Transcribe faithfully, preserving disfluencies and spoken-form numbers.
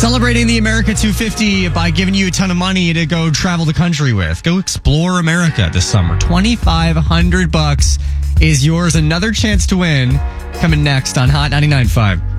Celebrating the America two fifty by giving you a ton of money to go travel the country with. Go explore America this summer. twenty-five hundred bucks is yours. Another chance to win coming next on Hot ninety-nine point five.